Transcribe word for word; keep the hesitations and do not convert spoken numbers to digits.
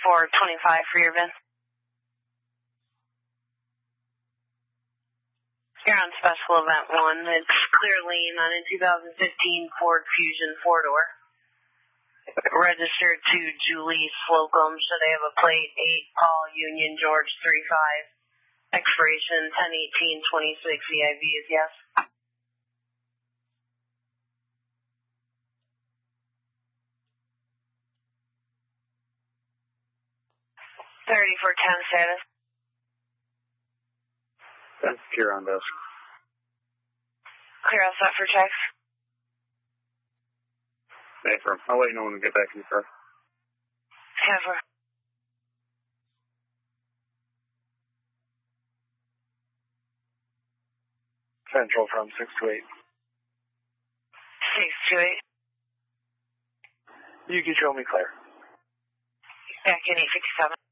four twenty-five for your V I N. You're on special event one. It's clear lane on a two thousand fifteen Ford Fusion four-door. Registered to Julie Slocum. So they have a plate eight Paul Union George three five. Expiration ten eighteen twenty-six. E I V is yes. thirty-four ten status. That's clear on desk. Clear all set for checks. Affirm. I'll let you know when we get back in the car. ten four. Central from six two eight. six two eight. You can show me clear. Back in eight sixty-seven.